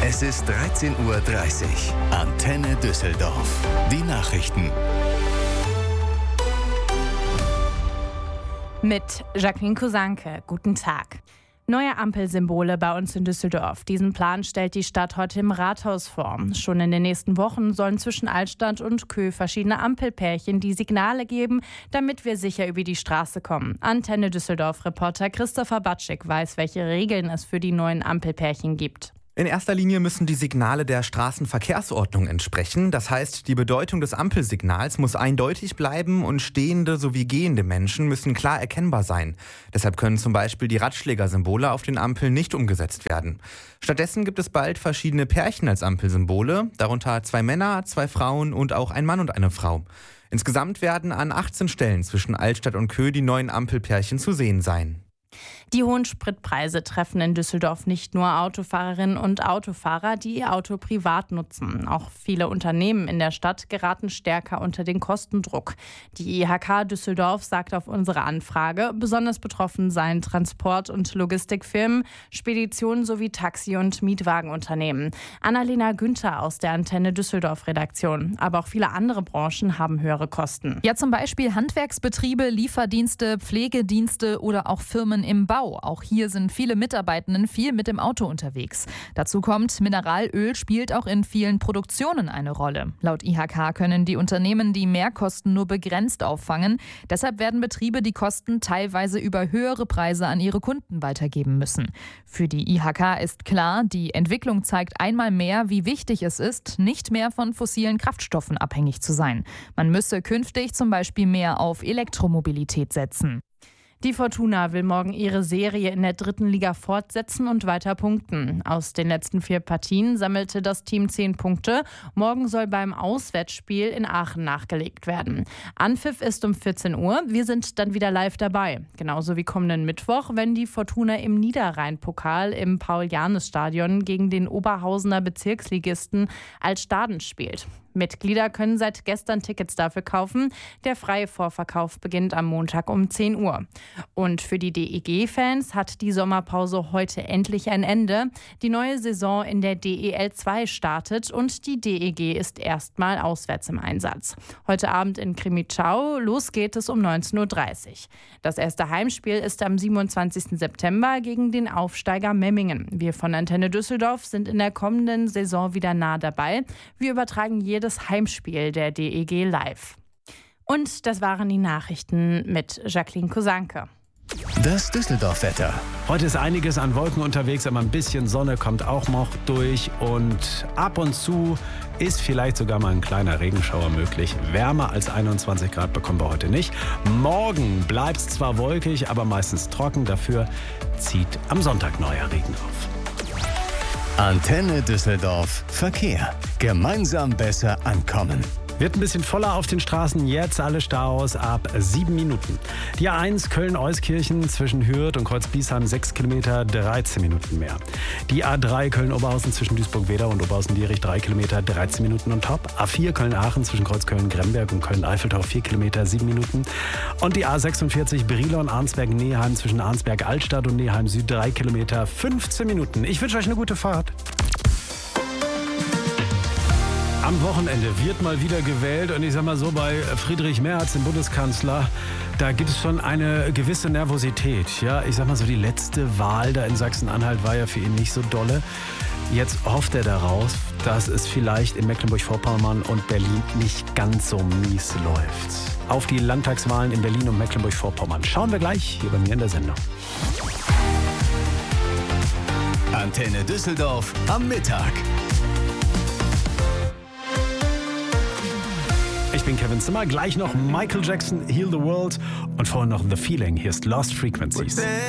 Es ist 13:30 Uhr. Antenne Düsseldorf. Die Nachrichten. Mit Jacqueline Kusanke. Guten Tag. Neue Ampelsymbole bei uns in Düsseldorf. Diesen Plan stellt die Stadt heute im Rathaus vor. Schon in den nächsten Wochen sollen zwischen Altstadt und Kö verschiedene Ampelpärchen die Signale geben, damit wir sicher über die Straße kommen. Antenne Düsseldorf-Reporter Christopher Batschik weiß, welche Regeln es für die neuen Ampelpärchen gibt. In erster Linie müssen die Signale der Straßenverkehrsordnung entsprechen. Das heißt, die Bedeutung des Ampelsignals muss eindeutig bleiben und stehende sowie gehende Menschen müssen klar erkennbar sein. Deshalb können zum Beispiel die Ratschlägersymbole auf den Ampeln nicht umgesetzt werden. Stattdessen gibt es bald verschiedene Pärchen als Ampelsymbole, darunter 2 Männer, 2 Frauen und auch ein Mann und eine Frau. Insgesamt werden an 18 Stellen zwischen Altstadt und Kö die neuen Ampelpärchen zu sehen sein. Die hohen Spritpreise treffen in Düsseldorf nicht nur Autofahrerinnen und Autofahrer, die ihr Auto privat nutzen. Auch viele Unternehmen in der Stadt geraten stärker unter den Kostendruck. Die IHK Düsseldorf sagt auf unsere Anfrage, besonders betroffen seien Transport- und Logistikfirmen, Speditionen sowie Taxi- und Mietwagenunternehmen. Annalena Günther aus der Antenne Düsseldorf-Redaktion. Aber auch viele andere Branchen haben höhere Kosten. Ja, zum Beispiel Handwerksbetriebe, Lieferdienste, Pflegedienste oder auch Firmen im Bau. Auch hier sind viele Mitarbeitenden viel mit dem Auto unterwegs. Dazu kommt, Mineralöl spielt auch in vielen Produktionen eine Rolle. Laut IHK können die Unternehmen die Mehrkosten nur begrenzt auffangen. Deshalb werden Betriebe die Kosten teilweise über höhere Preise an ihre Kunden weitergeben müssen. Für die IHK ist klar, die Entwicklung zeigt einmal mehr, wie wichtig es ist, nicht mehr von fossilen Kraftstoffen abhängig zu sein. Man müsse künftig zum Beispiel mehr auf Elektromobilität setzen. Die Fortuna will morgen ihre Serie in der 3. Liga fortsetzen und weiter punkten. Aus den letzten 4 Partien sammelte das Team 10 Punkte. Morgen soll beim Auswärtsspiel in Aachen nachgelegt werden. Anpfiff ist um 14 Uhr. Wir sind dann wieder live dabei. Genauso wie kommenden Mittwoch, wenn die Fortuna im Niederrhein-Pokal im Paul-Jannes-Stadion gegen den Oberhausener Bezirksligisten Altstaden spielt. Mitglieder können seit gestern Tickets dafür kaufen. Der freie Vorverkauf beginnt am Montag um 10 Uhr. Und für die DEG-Fans hat die Sommerpause heute endlich ein Ende. Die neue Saison in der DEL 2 startet und die DEG ist erstmal auswärts im Einsatz. Heute Abend in Krimitschau, los geht es um 19:30 Uhr. Das erste Heimspiel ist am 27. September gegen den Aufsteiger Memmingen. Wir von Antenne Düsseldorf sind in der kommenden Saison wieder nah dabei. Wir übertragen jedes Heimspiel der DEG live. Und das waren die Nachrichten mit Jacqueline Kusanke. Das Düsseldorf-Wetter. Heute ist einiges an Wolken unterwegs, aber ein bisschen Sonne kommt auch noch durch und ab und zu ist vielleicht sogar mal ein kleiner Regenschauer möglich. Wärmer als 21 Grad bekommen wir heute nicht. Morgen bleibt es zwar wolkig, aber meistens trocken. Dafür zieht am Sonntag neuer Regen auf. Antenne Düsseldorf. Verkehr. Gemeinsam besser ankommen. Wird ein bisschen voller auf den Straßen, jetzt alle Staus ab 7 Minuten. Die A1 Köln-Euskirchen zwischen Hürth und Kreuz-Biesheim 6 Kilometer, 13 Minuten mehr. Die A3 Köln-Oberhausen zwischen Duisburg-Wedau und Oberhausen-Dierich 3 Kilometer, 13 Minuten on top. A4 Köln-Aachen zwischen Kreuz-Köln-Gremberg und Köln-Eiffeltau 4 Kilometer, 7 Minuten. Und die A46 Brilon-Arnsberg-Neheim zwischen Arnsberg-Altstadt und Neheim-Süd 3 Kilometer, 15 Minuten. Ich wünsche euch eine gute Fahrt. Am Wochenende wird mal wieder gewählt und ich sag mal so, bei Friedrich Merz, dem Bundeskanzler, da gibt es schon eine gewisse Nervosität. Ja, ich sag mal so, die letzte Wahl da in Sachsen-Anhalt war ja für ihn nicht so dolle. Jetzt hofft er daraus, dass es vielleicht in Mecklenburg-Vorpommern und Berlin nicht ganz so mies läuft. Auf die Landtagswahlen in Berlin und Mecklenburg-Vorpommern schauen wir gleich hier bei mir in der Sendung. Antenne Düsseldorf am Mittag. Ich bin Kevin Zimmer, gleich noch Michael Jackson, Heal the World und vorher noch The Feeling. Hier ist Lost Frequencies.